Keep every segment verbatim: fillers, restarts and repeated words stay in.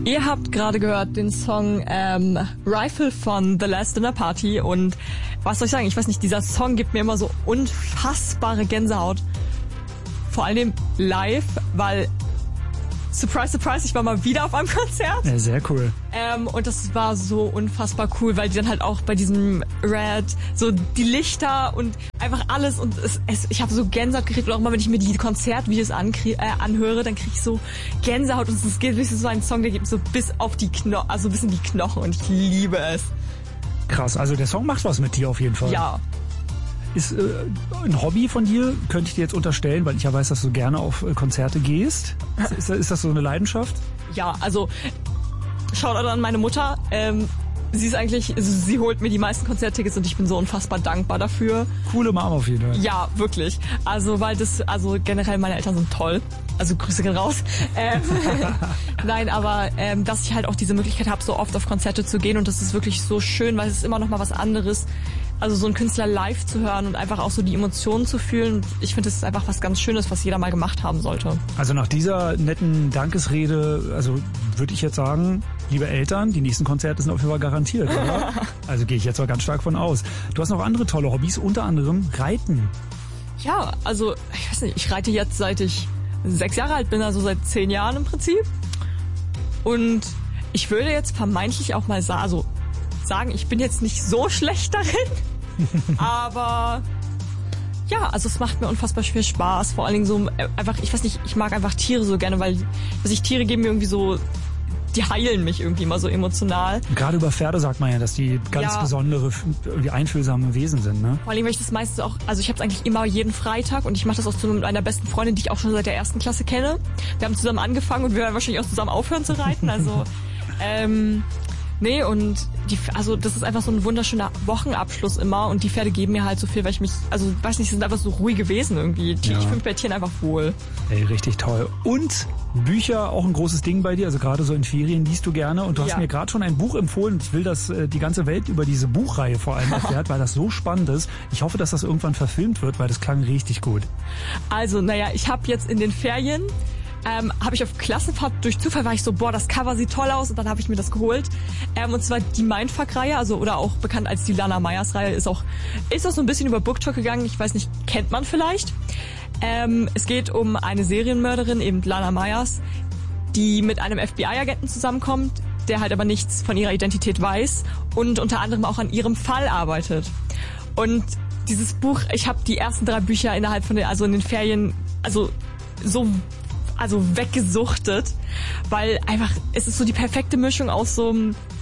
Ihr habt gerade gehört den Song ähm, Rifle von The Last Dinner Party und was soll ich sagen, ich weiß nicht, dieser Song gibt mir immer so unfassbare Gänsehaut. Vor allem live, weil surprise, surprise, ich war mal wieder auf einem Konzert. Ja, sehr cool. Ähm, und das war so unfassbar cool, weil die dann halt auch bei diesem Red, so die Lichter und einfach alles und es, es, ich habe so Gänsehaut gekriegt und auch immer, wenn ich mir die Konzertvideos ankrie- äh, anhöre, dann kriege ich so Gänsehaut und es geht so ein Song, der geht so bis auf die Knochen, also bis in die Knochen und ich liebe es. Krass, also der Song macht was mit dir auf jeden Fall. Ja. Ist äh, ein Hobby von dir, könnte ich dir jetzt unterstellen, weil ich ja weiß, dass du gerne auf äh, Konzerte gehst. Ist, ist das so eine Leidenschaft? Ja, also Shoutout an meine Mutter. Ähm, sie ist eigentlich, also sie holt mir die meisten Konzerttickets und ich bin so unfassbar dankbar dafür. Coole Mama auf jeden Fall. Ja, wirklich. Also weil das, also generell meine Eltern sind toll. Also Grüße gehen raus. Ähm, Nein, aber ähm, dass ich halt auch diese Möglichkeit habe, so oft auf Konzerte zu gehen und das ist wirklich so schön, weil es ist immer noch mal was anderes. Also so einen Künstler live zu hören und einfach auch so die Emotionen zu fühlen. Ich finde, das ist einfach was ganz Schönes, was jeder mal gemacht haben sollte. Also nach dieser netten Dankesrede, also würde ich jetzt sagen, liebe Eltern, die nächsten Konzerte sind auf jeden Fall garantiert, oder? Also gehe ich jetzt mal ganz stark von aus. Du hast noch andere tolle Hobbys, unter anderem Reiten. Ja, also ich weiß nicht, ich reite jetzt seit ich sechs Jahre alt bin, also seit zehn Jahren im Prinzip. Und ich würde jetzt vermeintlich auch mal sagen, also sagen, ich bin jetzt nicht so schlecht darin. Aber ja, also es macht mir unfassbar viel Spaß. Vor allen Dingen so einfach, ich weiß nicht, ich mag einfach Tiere so gerne, weil also ich, Tiere geben mir irgendwie so, die heilen mich irgendwie immer so emotional. Gerade über Pferde sagt man ja, dass die ganz ja. besondere, irgendwie einfühlsame Wesen sind, ne? Vor allem, weil ich das meiste auch, also ich habe es eigentlich immer jeden Freitag und ich mache das auch so mit meiner besten Freundin, die ich auch schon seit der ersten Klasse kenne. Wir haben zusammen angefangen und wir werden wahrscheinlich auch zusammen aufhören zu reiten. Also ähm, nee, und die, also das ist einfach so ein wunderschöner Wochenabschluss immer und die Pferde geben mir halt so viel, weil ich mich, also weiß nicht, sie sind einfach so ruhige Wesen irgendwie. Ich ja. fühle mich bei Tieren einfach wohl. Ey, richtig toll. Und Bücher, auch ein großes Ding bei dir, also gerade so in Ferien liest du gerne und du hast ja. mir gerade schon ein Buch empfohlen. Ich will, dass äh, die ganze Welt über diese Buchreihe vor allem erfährt, weil das so spannend ist. Ich hoffe, dass das irgendwann verfilmt wird, weil das klang richtig gut. Also, naja, ich habe jetzt in den Ferien Ähm, habe ich auf Klassenfahrt, durch Zufall war ich so, boah, das Cover sieht toll aus und dann habe ich mir das geholt. Ähm, und zwar die Mindfuck-Reihe, also oder auch bekannt als die Lana Meyers-Reihe, ist auch, ist auch so ein bisschen über BookTok gegangen, ich weiß nicht, kennt man vielleicht. Ähm, es geht um eine Serienmörderin, eben Lana Meyers, die mit einem F B I-Agenten zusammenkommt, der halt aber nichts von ihrer Identität weiß und unter anderem auch an ihrem Fall arbeitet. Und dieses Buch, ich habe die ersten drei Bücher innerhalb von den, also in den Ferien, also so also weggesuchtet, weil einfach, es ist so die perfekte Mischung aus so,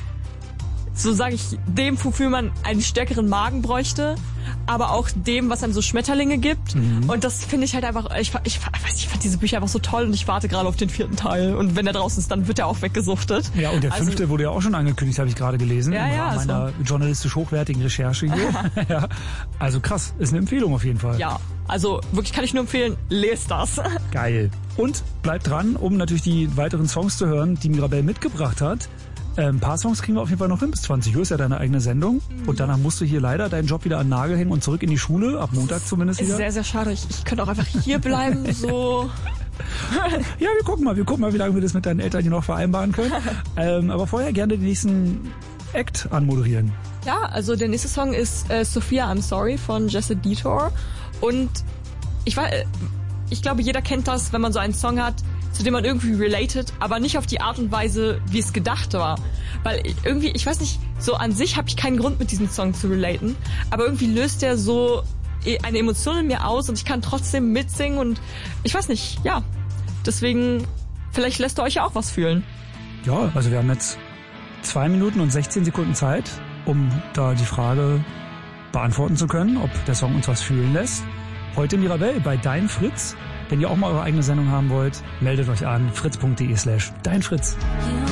so sage ich, dem, wofür man einen stärkeren Magen bräuchte, aber auch dem, was einem so Schmetterlinge gibt. Mhm. Und das finde ich halt einfach, ich, ich, ich weiß nicht, ich fand diese Bücher einfach so toll und ich warte gerade auf den vierten Teil. Und wenn der draußen ist, dann wird er auch weggesuchtet. Ja, und der also, fünfte wurde ja auch schon angekündigt, habe ich gerade gelesen. Ja, im ja, Rahmen meiner also, journalistisch hochwertigen Recherche hier. ja. Also krass, ist eine Empfehlung auf jeden Fall. Ja, also wirklich kann ich nur empfehlen, lest das. Geil. Und bleibt dran, um natürlich die weiteren Songs zu hören, die Mirabelle mitgebracht hat. Ein paar Songs kriegen wir auf jeden Fall noch hin bis zwanzig Uhr, ist ja deine eigene Sendung. Und danach musst du hier leider deinen Job wieder an den Nagel hängen und zurück in die Schule, ab Montag zumindest wieder. Ist sehr, sehr schade. Ich, ich könnte auch einfach hier bleiben, so. Ja, wir gucken mal, wir gucken mal, wie lange wir das mit deinen Eltern hier noch vereinbaren können. ähm, aber vorher gerne den nächsten Act anmoderieren. Ja, also der nächste Song ist äh, Sophia I'm Sorry von Jesse Detour. Und ich war, ich glaube, jeder kennt das, wenn man so einen Song hat, zu dem man irgendwie related, aber nicht auf die Art und Weise, wie es gedacht war. Weil irgendwie, ich weiß nicht, so an sich habe ich keinen Grund, mit diesem Song zu relaten, aber irgendwie löst der so eine Emotion in mir aus und ich kann trotzdem mitsingen und ich weiß nicht, ja. Deswegen, vielleicht lässt er euch ja auch was fühlen. Ja, also wir haben jetzt zwei Minuten und sechzehn Sekunden Zeit, um da die Frage beantworten zu können, ob der Song uns was fühlen lässt. Heute Mirabelle bei Dein Fritz. Wenn ihr auch mal eure eigene Sendung haben wollt, meldet euch an fritz punkt de slash dein Fritz.